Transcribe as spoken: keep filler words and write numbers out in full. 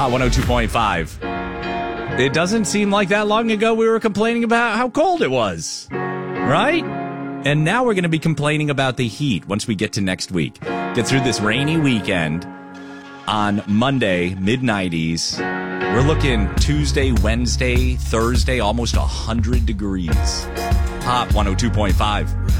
Hot one oh two point five. It doesn't seem like that long ago we were complaining about how cold it was, right? And now we're going to be complaining about the heat once we get to next week. Get through this rainy weekend on Monday, mid nineties. We're looking Tuesday, Wednesday, Thursday, almost one hundred degrees. Hot one oh two point five.